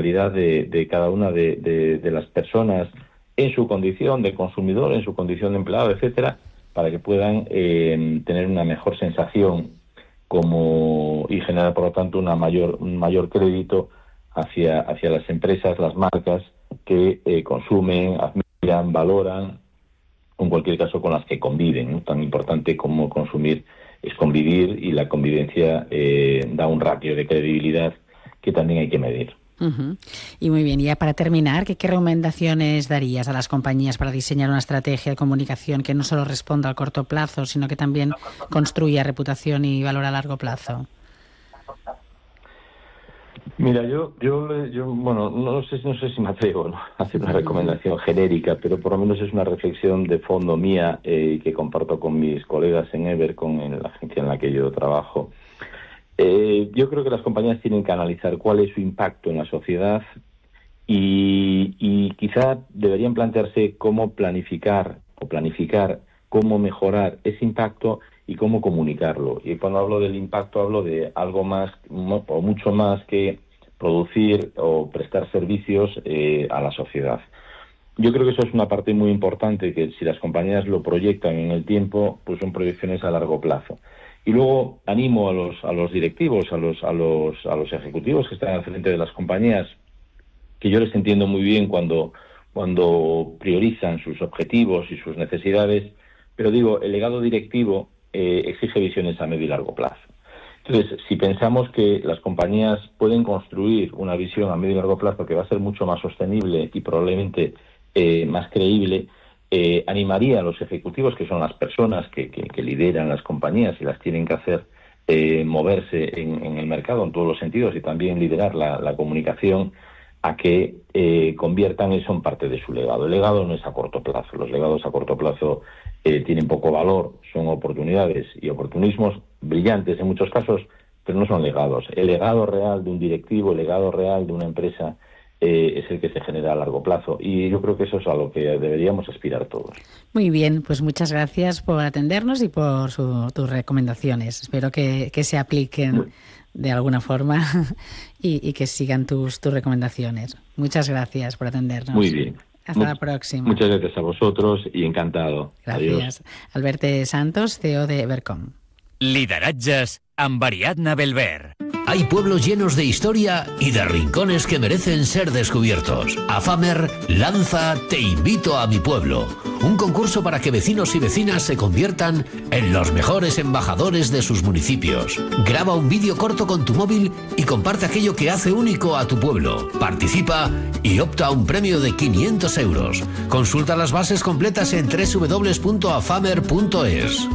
responsabilidad de cada una de las personas en su condición de consumidor, en su condición de empleado, etcétera, para que puedan tener una mejor sensación y generar, por lo tanto, un mayor crédito hacia las empresas, las marcas que consumen, admiran, valoran, en cualquier caso con las que conviven, ¿no? Tan importante como consumir es convivir, y la convivencia da un ratio de credibilidad que también hay que medir. Y muy bien, ya para terminar, ¿qué recomendaciones darías a las compañías para diseñar una estrategia de comunicación que no solo responda al corto plazo, sino que también construya reputación y valor a largo plazo? Mira, yo bueno, no sé si me atrevo, ¿no?, a hacer una recomendación genérica, pero por lo menos es una reflexión de fondo mía que comparto con mis colegas en Evercom, en la agencia en la que yo trabajo. Yo creo que las compañías tienen que analizar cuál es su impacto en la sociedad y quizá deberían plantearse cómo planificar cómo mejorar ese impacto y cómo comunicarlo. Y cuando hablo del impacto hablo de algo más o mucho más que producir o prestar servicios a la sociedad. Yo creo que eso es una parte muy importante, que si las compañías lo proyectan en el tiempo, pues son proyecciones a largo plazo. Y luego animo a los directivos, a los ejecutivos que están al frente de las compañías, que yo les entiendo muy bien cuando priorizan sus objetivos y sus necesidades, pero digo, el legado directivo exige visiones a medio y largo plazo. Entonces, si pensamos que las compañías pueden construir una visión a medio y largo plazo que va a ser mucho más sostenible y probablemente más creíble, animaría a los ejecutivos, que son las personas que lideran las compañías y las tienen que hacer moverse en el mercado en todos los sentidos, y también liderar la comunicación, a que conviertan eso en parte de su legado. El legado no es a corto plazo. Los legados a corto plazo tienen poco valor, son oportunidades y oportunismos brillantes en muchos casos, pero no son legados. El legado real de un directivo, el legado real de una empresa es el que se genera a largo plazo, y yo creo que eso es a lo que deberíamos aspirar todos. Muy bien, pues muchas gracias por atendernos y por tus recomendaciones. Espero que se apliquen de alguna forma y que sigan tus recomendaciones. Muchas gracias por atendernos. Muy bien. Hasta la próxima. Muchas gracias a vosotros y encantado. Gracias. Adiós. Alberto Santos, CEO de Evercom. Lideratges amb Ariadna Belver. Hay pueblos llenos de historia y de rincones que merecen ser descubiertos. AFAMER lanza Te invito a mi pueblo, un concurso para que vecinos y vecinas se conviertan en los mejores embajadores de sus municipios. Graba un vídeo corto con tu móvil y comparte aquello que hace único a tu pueblo. Participa y opta a un premio de 500 euros. Consulta las bases completas en www.afamer.es.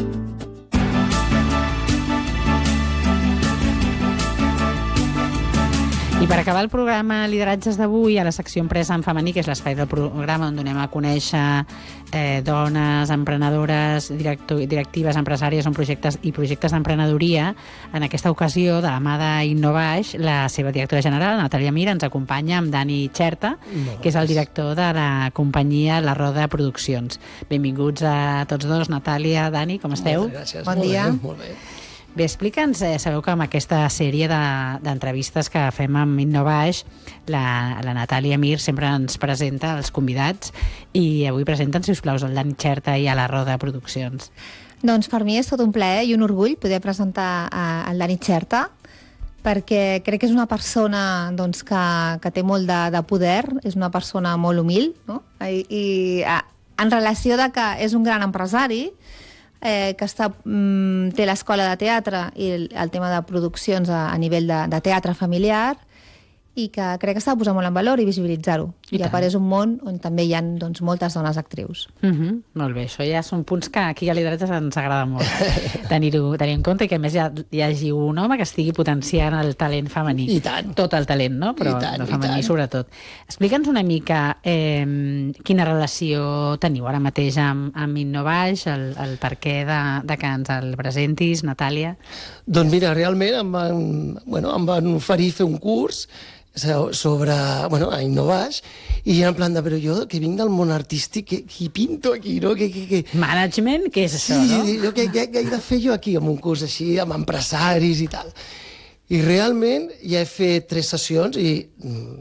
I per acabar el programa Lideratges d'avui, a la secció Empresa en femení, que és l'espai del programa on donem a conèixer dones emprenedores, directives, empresàries en projectes d'emprenedoria. En aquesta ocasió, de la mà d'Innovaix, la seva directora general, Natàlia Mir, ens acompanya amb Dani Xerta, que és el director de la companyia La Roda Produccions. Benvinguts a tots dos, Natàlia, Dani, com esteu? Gràcies. Bon dia. Molt bé. Bé, explica'ns, sabeu que amb aquesta sèrie d'entrevistes que fem amb Innovaix, la Natàlia Mir sempre ens presenta els convidats, i avui presenten, si us plau, el Dani Xerta i a La Roda Produccions. Doncs per mi és tot un plaer i un orgull poder presentar el Dani Xerta, perquè crec que és una persona doncs, que té molt de poder, és una persona molt humil, no? I en relació de que és un gran empresari, que té l'escola de teatre i el tema de produccions a nivell de teatre familiar, i que crec que s'ha de posar molt en valor i visibilitzar-ho. I a part és un món on també hi ha doncs, moltes dones actrius. Molt bé, això ja són punts que aquí a Lideratges ens agrada molt tenir en compte, i que a més hi hagi un home que estigui potenciant el talent femení. I tant. Tot el talent, no? Però el femení sobretot. Explica'ns una mica quina relació teniu ara mateix amb Innovaix, el perquè de que ens el presentis, Natàlia. Doncs mira, realment em van oferir fer un curs sobre, a Innovaix, i en plan de, però jo que vinc del món artístic, qui pinto aquí, no? Management, què és això, no? Sí, què he de fer jo aquí amb un curs així, amb empresaris i tal? I realment ja he fet 3 sessions i